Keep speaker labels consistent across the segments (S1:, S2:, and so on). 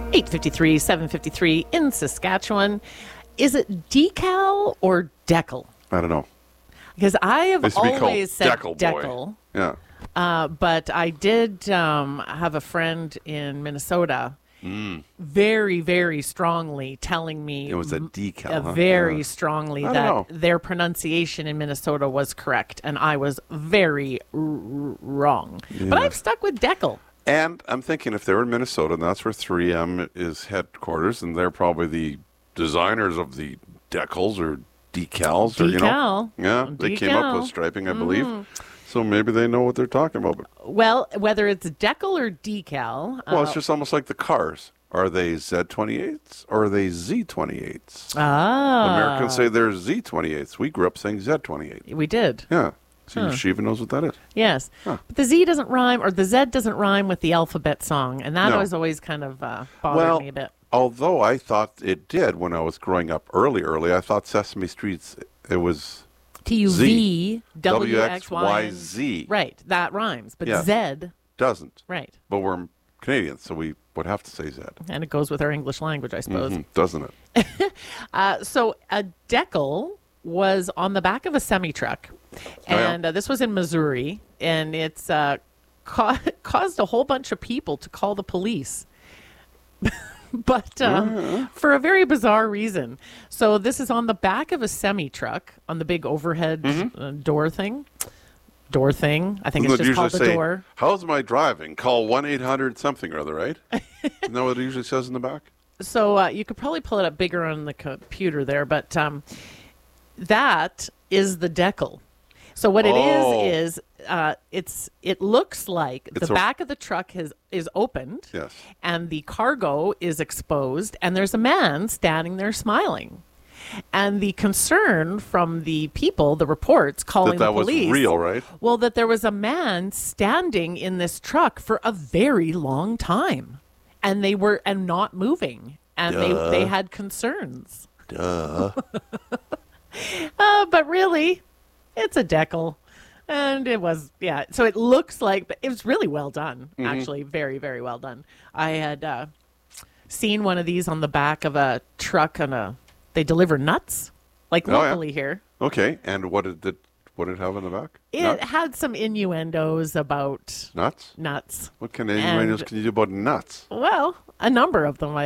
S1: 8:53, 7:53 in Saskatchewan. Is it decal or decal?
S2: I don't know.
S1: Because I have
S2: Used to be
S1: always said
S2: called Decal boy. Yeah.
S1: But I did have a friend in Minnesota very, very strongly telling me
S2: It was a decal. Huh?
S1: very strongly
S2: I don't
S1: that
S2: know.
S1: their pronunciation in Minnesota was correct, and I was very wrong. But I've stuck with decal.
S2: And I'm thinking if they were in Minnesota, and that's where 3M is headquarters, and they're probably the designers of the decals or decals. Or, you know, they came up with striping, I believe. So maybe they know what they're talking about.
S1: Well, whether it's decal or decal.
S2: Well, it's just almost like the cars. Are they Z28s or are they Z28s? Americans say they're Z28s. We grew up saying Z28.
S1: We did.
S2: Yeah. So she even knows what that is.
S1: Yes. But the Z doesn't rhyme, or the Z doesn't rhyme with the alphabet song, and that was always kind of bothered me a bit.
S2: Although I thought it did when I was growing up early, I thought Sesame Street, it was
S1: TUVWXYZ. Right, that rhymes, but Z
S2: doesn't.
S1: Right.
S2: But we're Canadians, so we would have to say Z.
S1: And it goes with our English language, I suppose.
S2: Doesn't it?
S1: So a decal was on the back of a semi-truck, and this was in Missouri, and it's caused a whole bunch of people to call the police. But for a very bizarre reason. So this is on the back of a semi-truck on the big overhead door thing. I think it's just called the door.
S2: How's my driving? Call 1-800-something or other, right? Isn't that what it usually says in the back?
S1: So you could probably pull it up bigger on the computer there, but that is the decal. So what it is it looks like the back of the truck is opened, and the cargo is exposed, and there's a man standing there smiling. And the concern from the people, the reports calling the police,
S2: was real, right?
S1: Well, that there was a man standing in this truck for a very long time, and they were not moving, and they had concerns.
S2: Duh.
S1: But really, it's a decal. And it was, so it looks like, but it was really well done, actually. Very, very well done. I had seen one of these on the back of a truck they deliver nuts, like locally here.
S2: Okay, and what did it have in the back?
S1: It had some innuendos about
S2: nuts. What kind of innuendos can you do about nuts?
S1: Well, a number of them.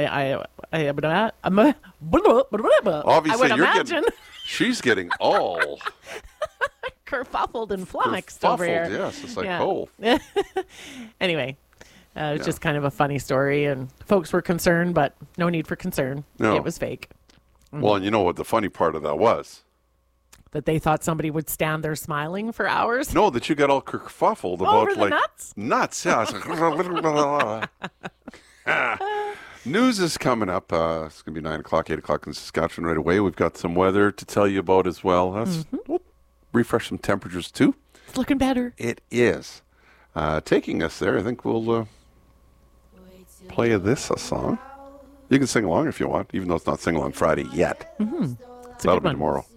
S2: Obviously, she's getting all
S1: kerfuffled and flummoxed over here.
S2: Yes, it's like
S1: Anyway, it was just kind of a funny story, and folks were concerned, but no need for concern. No. It was fake.
S2: Well, and you know what the funny part of that was?
S1: That they thought somebody would stand there smiling for hours?
S2: No, that you got all kerfuffled about
S1: over the nuts?
S2: Nuts, yeah. News is coming up. It's going to be 9 o'clock, 8 o'clock in Saskatchewan right away. We've got some weather to tell you about as well. We'll refresh some temperatures too.
S1: It's looking better.
S2: It is. Taking us there, I think we'll play a song. You can sing along if you want, even though it's not Sing Along Friday yet.
S1: Mm-hmm.
S2: That'll be tomorrow.